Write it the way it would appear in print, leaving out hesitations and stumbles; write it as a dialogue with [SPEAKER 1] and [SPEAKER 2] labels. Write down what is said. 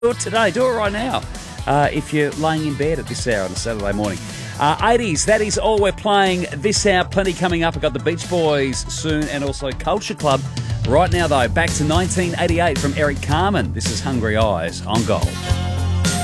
[SPEAKER 1] Do it today. Do it right now. If you're laying in bed at this hour on a Saturday morning. 80s, that is all we're playing this hour. Plenty coming up. I've got the Beach Boys soon and also Culture Club. Right now, though, back to 1988 from Eric Carmen. This is Hungry Eyes on Gold.